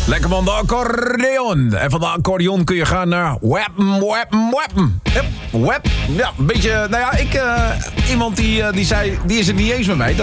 Lekker man, de accordeon. En van de accordeon kun je gaan naar weppen. Web. Ja, een beetje, nou ja, iemand die zei, die is het niet eens met mij.